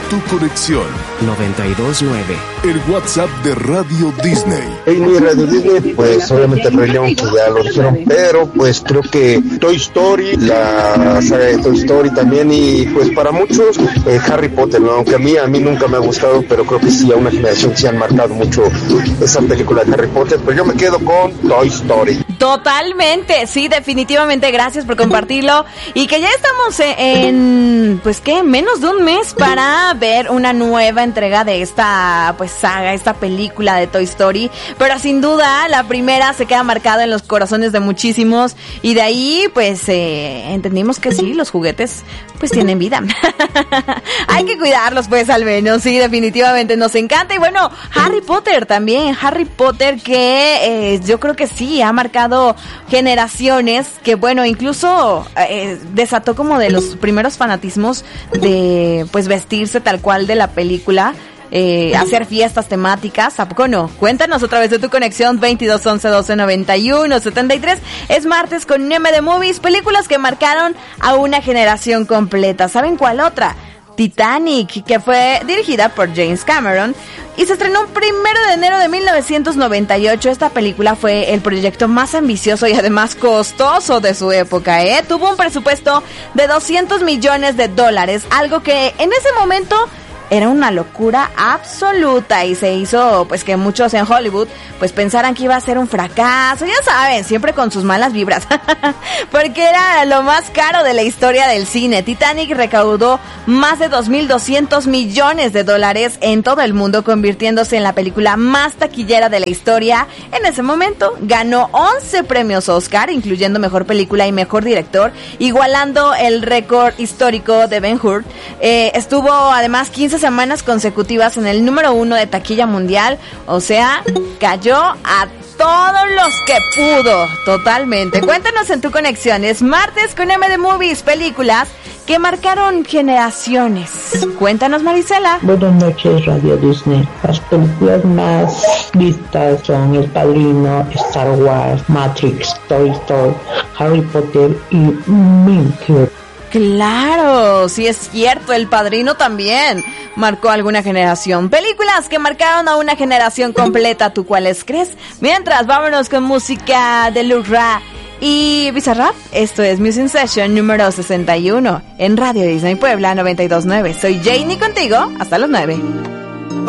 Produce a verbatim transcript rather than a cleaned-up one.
tu conexión. noventa y dos nueve. El WhatsApp de Radio Disney. Hey, mi Radio Disney, pues obviamente el Rey León, que ya lo dijeron, pero pues creo que Toy Story, la saga de Toy Story también, y pues para muchos eh, Harry Potter, ¿no? Aunque a mí, a mí nunca me ha gustado, pero creo que sí a una generación que se han marcado mucho esa película de Harry Potter, pero yo me quedo con Toy Story. Totalmente, sí, definitivamente, gracias por compartirlo, y que ya estamos en, pues qué, menos de un mes para ver una nueva entrega de esta, pues saga, esta película de Toy Story, pero sin duda la primera se queda marcada en los corazones de muchísimos, y de ahí pues eh, entendimos que sí, los juguetes pues tienen vida. Hay que cuidarlos pues al menos, sí, definitivamente nos encanta. Y bueno, Harry Potter también, Harry Potter que eh, yo creo que sí, ha marcado generaciones, que bueno, incluso eh, desató como de los primeros fanatismos de pues vestirse tal cual de la película. Eh, hacer fiestas temáticas, ¿a poco no? Cuéntanos otra vez de tu conexión veintidós once doce noventa y uno setenta y tres. Es martes con M de Movies, películas que marcaron a una generación completa. ¿Saben cuál otra? Titanic, que fue dirigida por James Cameron y se estrenó un primero de enero de mil novecientos noventa y ocho. Esta película fue el proyecto más ambicioso y además costoso de su época, ¿eh? Tuvo un presupuesto de doscientos millones de dólares, algo que en ese momento era una locura absoluta, y se hizo pues que muchos en Hollywood pues pensaran que iba a ser un fracaso, ya saben, siempre con sus malas vibras, porque era lo más caro de la historia del cine. Titanic recaudó más de dos mil doscientos millones de dólares en todo el mundo, convirtiéndose en la película más taquillera de la historia. En ese momento ganó once premios Oscar, incluyendo Mejor Película y Mejor Director, igualando el récord histórico de Ben-Hur. Eh, estuvo además quince semanas consecutivas en el número uno de taquilla mundial, o sea, cayó a todos los que pudo, totalmente. Cuéntanos en tu conexión, es martes con M de Movies, películas que marcaron generaciones. Cuéntanos, Marisela. Buenas noches, Radio Disney. Las películas más vistas son El Padrino, Star Wars, Matrix, Toy Story, Harry Potter y Minecraft. Claro, sí es cierto, El Padrino también marcó a alguna generación. Películas que marcaron a una generación completa, ¿tú cuáles crees? Mientras, vámonos con música de Lurra y Bizarrap. Esto es Music Session número sesenta y uno en Radio Disney Puebla noventa y dos nueve. Soy Janie contigo hasta las nueve.